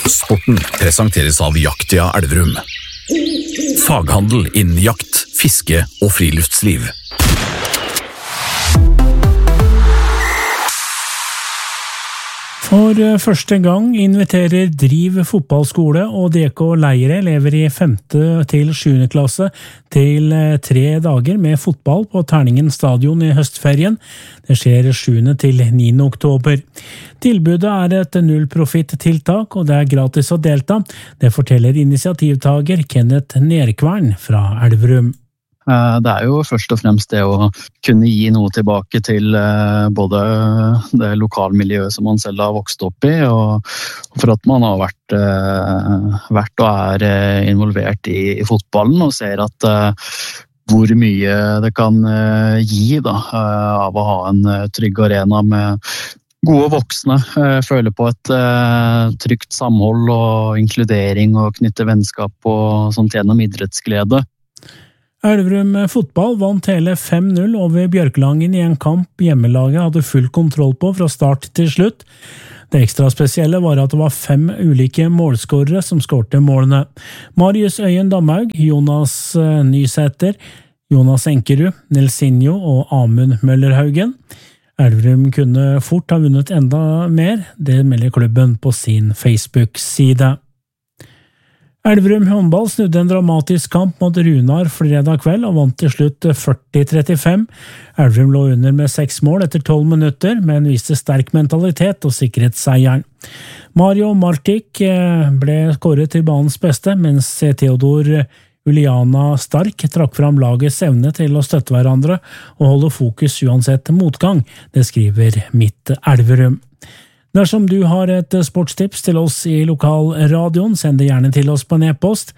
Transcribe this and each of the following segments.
Sporten presenteres av Jaktia Elverum. Faghandel innen jakt, fiske og friluftsliv. For første gang inviterer Driv fotballskole og DK Leire elever i 5. til 7. klasse til 3 dager med fotball på Terningen stadion i høstferien. Det skjer 7. til 9. oktober. Tilbudet er et nullprofitt-tiltak, og det er gratis å delta. Det forteller initiativtager Kenneth Nerkvern fra Elverum. Det er jo først og fremst det å kunne gi noe tilbake til både det lokalmiljøet som man selv har vokst opp i, og for at man har vært og er involvert i fotballen og ser at hvor mye det kan gi av å ha en trygg arena med gode voksne, føle på et trygt samhold og inkludering og knytte vennskap og sånt gjennom idrettsglede. Elverum fotball vant hele 5-0 over Bjørkelangen i en kamp hjemmelaget hadde full kontroll på fra start til slutt. Det ekstra spesielle var at det var 5 ulike målskårere som skårte målene. Marius Øyen Damhaug, Jonas Nysæter, Jonas Enkerud, Nelsinho og Amund Møllerhaugen. Elverum kunne fort ha vunnet enda mer, det melder klubben på sin Facebook-side. Elverum håndball snudde en dramatisk kamp mot Runar fredag kveld og vant til slutt 40-35. Elverum lå under med 6 mål etter 12 minutter, men viste sterk mentalitet og sikret seieren. Mario Martik ble kåret til banens beste, mens Theodor Uliana Stark trakk fram lagets evne til å støtte hverandre og holde fokus uansett motgang. Det skriver Mitt Elverum. Dersom du har et sportstips til oss i lokalradioen, send det gjerne til oss på en e-post,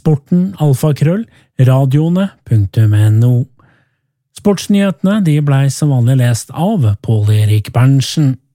sporten@radioene.no. Sportsnyhetene de ble som vanlig lest av Pål Erik Berntsen.